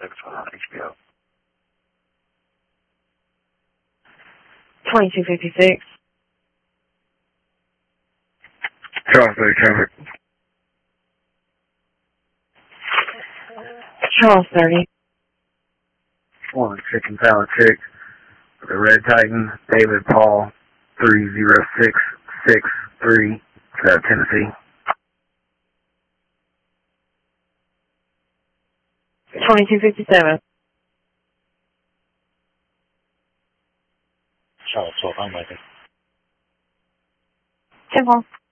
Next one on HBO. 2256. Charles 30 traffic. Charles 30. One chicken salad chick. The Red Titan, David Paul, 30663, Tennessee. 2257. Charles 12, I'm waiting. 10-4.